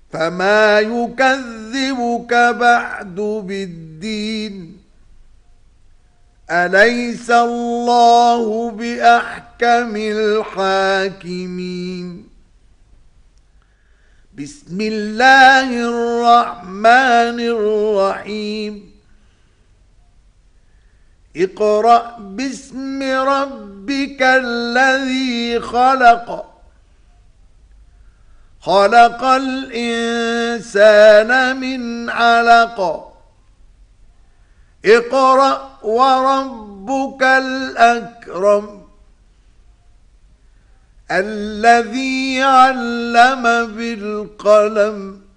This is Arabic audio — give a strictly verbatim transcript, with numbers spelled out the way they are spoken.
فما يكذبك بعد بالدين أليس الله بأحكم الحاكمين بسم الله الرحمن الرحيم اقرأ باسم ربك الذي خلق خلق الإنسان من علق اقرأ وربك الأكرم الذي علم بالقلم